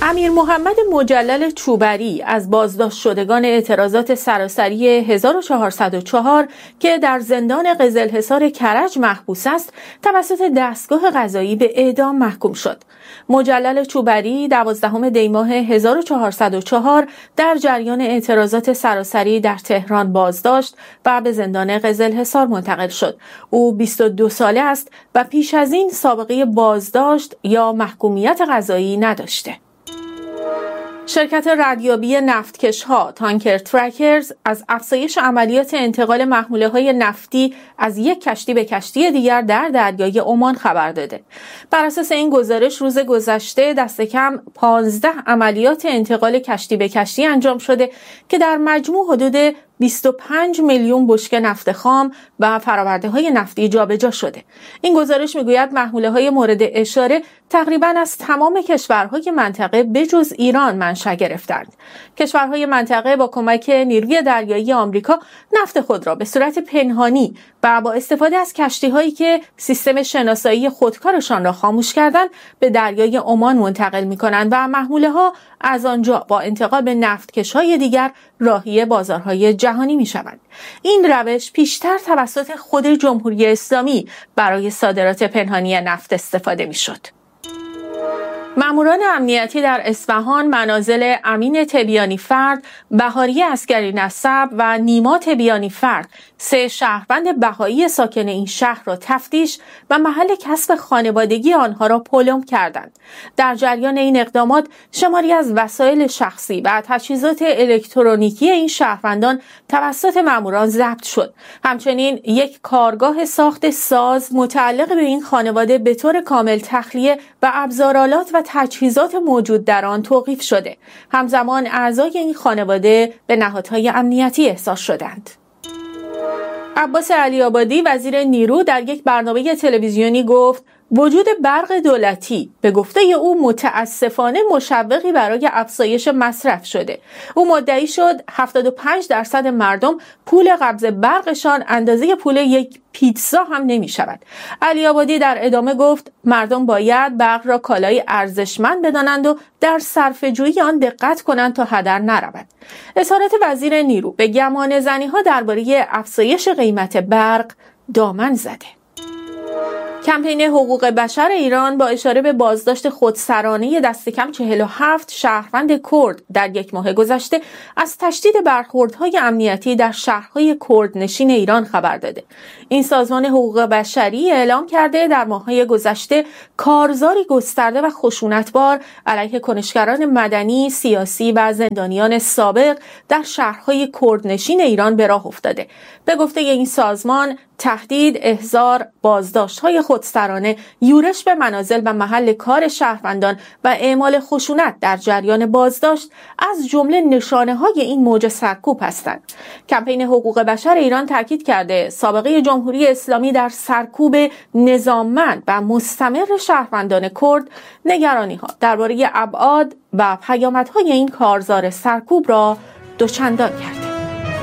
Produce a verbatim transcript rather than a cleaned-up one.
امیر محمد مجلل چوبری از بازداشت شدگان اعتراضات سراسری هزار و چهارصد و چهار که در زندان قزلحصار کرج محبوس است توسط دستگاه قضایی به اعدام محکوم شد. مجلل چوبری دوازدهم دی ماه هزار و چهارصد و چهار در جریان اعتراضات سراسری در تهران بازداشت و به زندان قزلحصار منتقل شد. او بیست و دو ساله است و پیش از این سابقه بازداشت یا محکومیت قضایی نداشته. شرکت ردیابی نفتکش‌ها تانکر ترکرز از افزایش عملیات انتقال محموله‌های نفتی از یک کشتی به کشتی دیگر در دریای عمان خبر داده. بر اساس این گزارش روز گذشته دست کم پانزده عملیات انتقال کشتی به کشتی انجام شده که در مجموع حدود بیست و پنج میلیون بشکه نفت خام و فرآورده‌های نفتی جابجا شده. این گزارش میگوید محموله‌های مورد اشاره تقریباً از تمام کشورهای منطقه بجز ایران منشأ گرفتند. کشورهای منطقه با کمک نیروی دریایی آمریکا نفت خود را به صورت پنهانی و با استفاده از کشتی‌هایی که سیستم شناسایی خودکارشان را خاموش کردند به دریای عمان منتقل می‌کنند و محموله‌ها از آنجا با انتقال به نفتکش‌های دیگر راهی بازارهای جهانی می‌شوند. این روش پیشتر توسط خود جمهوری اسلامی برای صادرات پنهانی نفت استفاده می‌شد. ماموران امنیتی در اصفهان منازل امین تبیانی فرد، بهاری عسکری نسب و نیما تبیانی فرد، سه شهروند بهایی ساکن این شهر را تفتیش و محل کسب خانوادگی آنها را پلم کردند. در جریان این اقدامات شماری از وسایل شخصی و تجهیزات الکترونیکی این شهروندان توسط ماموران ضبط شد. همچنین یک کارگاه ساخت ساز متعلق به این خانواده به طور کامل تخلیه و ابزارالات و تجهیزات موجود در آن توقیف شده. همزمان اعضای این خانواده به نهادهای امنیتی احضار شدند. عباس علی‌آبادی وزیر نیرو در یک برنامه تلویزیونی گفت وجود برق دولتی به گفته او متاسفانه مشوقی برای افزایش مصرف شده. او مدعی شد هفتاد و پنج درصد مردم پول قبض برقشان اندازه پول یک پیتزا هم نمی شود. علی‌آبادی در ادامه گفت مردم باید برق را کالای ارزشمند بدانند و در صرفه‌جویی آن دقت کنند تا هدر نرود. اظهارات وزیر نیرو به گمان زنی‌ها درباره افزایش قیمت برق دامن زده. کمپین حقوق بشر ایران با اشاره به بازداشت خودسرانه دست کم چهل و هفت شهروند کرد در یک ماه گذشته از تشدید برخوردهای امنیتی در شهرهای کردنشین ایران خبر داده. این سازمان حقوق بشری اعلام کرده در ماه‌های گذشته کارزاری گسترده و خشونتبار علیه کنشگران مدنی، سیاسی و زندانیان سابق در شهرهای کردنشین ایران به راه افتاده. به گفته این سازمان تهدید، احضار، بازداشت‌های خودسرانه، یورش به منازل و محل کار شهروندان و اعمال خشونت در جریان بازداشت از جمله نشانه‌های این موج سرکوب هستند. کمپین حقوق بشر ایران تاکید کرده سابقه جمهوری اسلامی در سرکوب نظاممند و مستمر شهروندان کرد نگرانی‌ها درباره ابعاد و پیامدهای این کارزار سرکوب را دوچندان کرده.